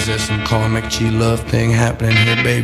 Is there some karmic G love thing happening here, baby?